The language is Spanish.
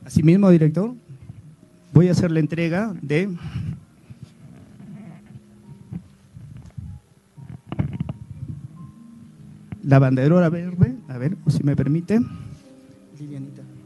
Asimismo, director, voy a hacer la entrega de la banderola verde, a ver, si me permite. Lilianita.